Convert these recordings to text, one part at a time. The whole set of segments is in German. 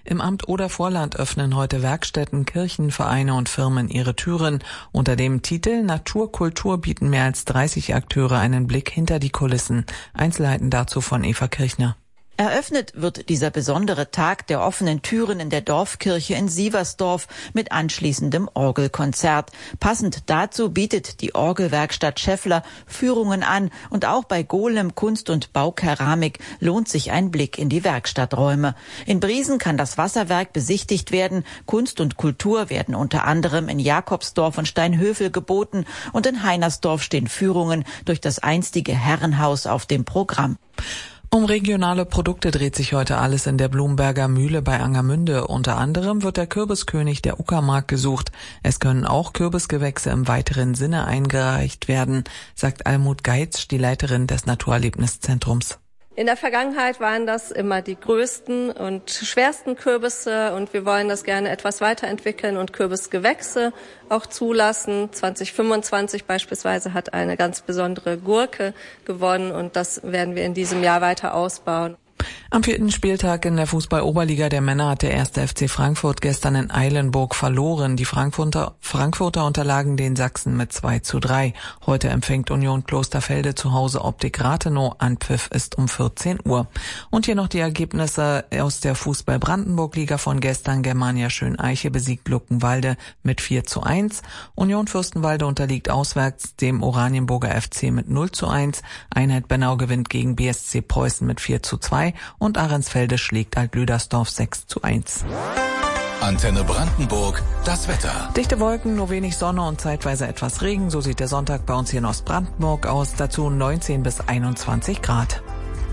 Im Amt Oder-Vorland öffnen heute Werkstätten, Kirchen, Vereine und Firmen ihre Türen. Unter dem Titel Naturkultur bieten mehr als 30 Akteure einen Blick hinter die Kulissen. Einzelheiten dazu von Eva Kirchner. Eröffnet wird dieser besondere Tag der offenen Türen in der Dorfkirche in Sieversdorf mit anschließendem Orgelkonzert. Passend dazu bietet die Orgelwerkstatt Scheffler Führungen an und auch bei Golem Kunst und Baukeramik lohnt sich ein Blick in die Werkstatträume. In Briesen kann das Wasserwerk besichtigt werden. Kunst und Kultur werden unter anderem in Jakobsdorf und Steinhövel geboten und in Heinersdorf stehen Führungen durch das einstige Herrenhaus auf dem Programm. Um regionale Produkte dreht sich heute alles in der Blumberger Mühle bei Angermünde. Unter anderem wird der Kürbiskönig der Uckermark gesucht. Es können auch Kürbisgewächse im weiteren Sinne eingereicht werden, sagt Almut Geitz, die Leiterin des Naturerlebniszentrums. In der Vergangenheit waren das immer die größten und schwersten Kürbisse und wir wollen das gerne etwas weiterentwickeln und Kürbisgewächse auch zulassen. 2025 beispielsweise hat eine ganz besondere Gurke gewonnen und das werden wir in diesem Jahr weiter ausbauen. Am 4. Spieltag in der Fußball-Oberliga der Männer hat der 1. FC Frankfurt gestern in Eilenburg verloren. Die Frankfurter unterlagen den Sachsen mit 2:3. Heute empfängt Union Klosterfelde zu Hause Optik Rathenow. Anpfiff ist um 14 Uhr. Und hier noch die Ergebnisse aus der Fußball-Brandenburg-Liga von gestern. Germania Schöneiche besiegt Luckenwalde mit 4:1. Union Fürstenwalde unterliegt auswärts dem Oranienburger FC mit 0:1. Einheit Bennau gewinnt gegen BSC Preußen mit 4:2. Und Ahrensfelde schlägt Alt-Lüdersdorf 6:1. Antenne Brandenburg, das Wetter. Dichte Wolken, nur wenig Sonne und zeitweise etwas Regen. So sieht der Sonntag bei uns hier in Ostbrandenburg aus. Dazu 19 bis 21 Grad.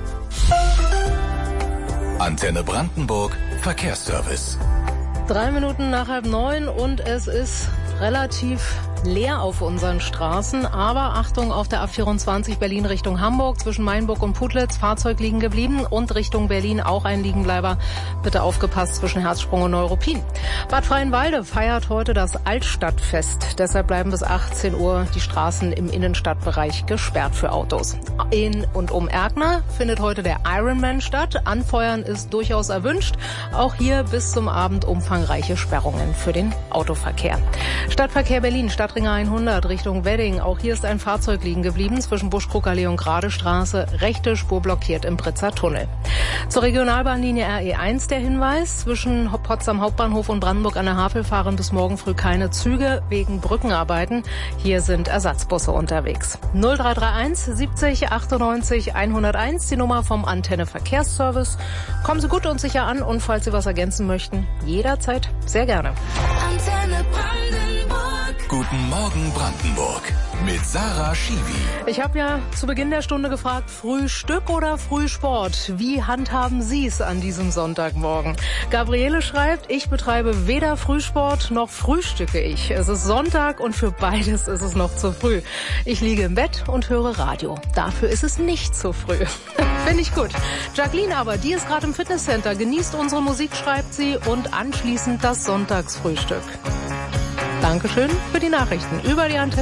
Antenne Brandenburg, Verkehrsservice. 3 Minuten nach 8:30 und es ist relativ leer auf unseren Straßen, aber Achtung, auf der A24 Berlin Richtung Hamburg zwischen Mainburg und Putlitz, Fahrzeug liegen geblieben und Richtung Berlin auch ein Liegenbleiber. Bitte aufgepasst zwischen Herzsprung und Neuruppin. Bad Freienwalde feiert heute das Altstadtfest, deshalb bleiben bis 18 Uhr die Straßen im Innenstadtbereich gesperrt für Autos. In und um Erkner findet heute der Ironman statt. Anfeuern ist durchaus erwünscht. Auch hier bis zum Abend umfangreiche Sperrungen für den Autoverkehr. Stadtverkehr Berlin, Stadtring 100 Richtung Wedding. Auch hier ist ein Fahrzeug liegen geblieben zwischen Buschkrugallee und Gradestraße. Rechte Spur blockiert im Pritzer Tunnel. Zur Regionalbahnlinie RE1 der Hinweis. Zwischen Potsdam Hauptbahnhof und Brandenburg an der Havel fahren bis morgen früh keine Züge wegen Brückenarbeiten. Hier sind Ersatzbusse unterwegs. 0331 70 98 101, die Nummer vom Antenne Verkehrsservice. Kommen Sie gut und sicher an und falls Sie was ergänzen möchten, jederzeit sehr gerne. Antenne Brandenburg. Guten Morgen Brandenburg mit Sarah Schiwi. Ich habe ja zu Beginn der Stunde gefragt, Frühstück oder Frühsport? Wie handhaben Sie es an diesem Sonntagmorgen? Gabriele schreibt, ich betreibe weder Frühsport noch frühstücke ich. Es ist Sonntag und für beides ist es noch zu früh. Ich liege im Bett und höre Radio. Dafür ist es nicht zu früh. Finde ich gut. Jacqueline aber, die ist gerade im Fitnesscenter, genießt unsere Musik, schreibt sie, und anschließend das Sonntagsfrühstück. Dankeschön für die Nachrichten über die Antenne.